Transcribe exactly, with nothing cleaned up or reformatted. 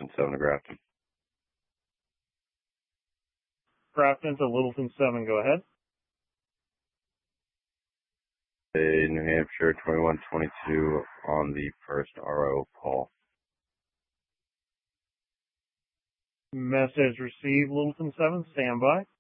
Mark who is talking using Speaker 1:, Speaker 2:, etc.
Speaker 1: Littleton seven to Grafton.
Speaker 2: Grafton to Littleton seven, go ahead.
Speaker 1: Hey, New Hampshire twenty-one twenty-two on the first R O call.
Speaker 2: Message received, Littleton seven, stand by.